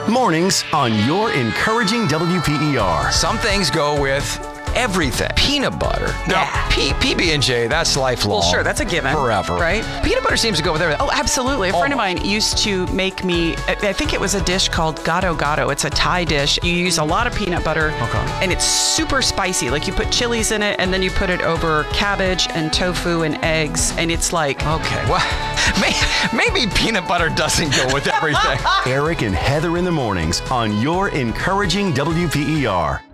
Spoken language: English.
Mornings on your encouraging WPER. Some things go with everything. Peanut butter. Now, PB&J, that's lifelong. Well, sure, that's a given. Forever. Right? Peanut butter seems to go with everything. Oh, absolutely. A friend of mine used to make me, I think it was a dish called Gato Gato. It's a Thai dish. You use a lot of peanut butter, and it's super spicy. Like you put chilies in it, and then you put it over cabbage and tofu and eggs, and it's like... Okay, well, maybe peanut butter doesn't go with everything. Eric and Heather in the mornings on your encouraging WPER.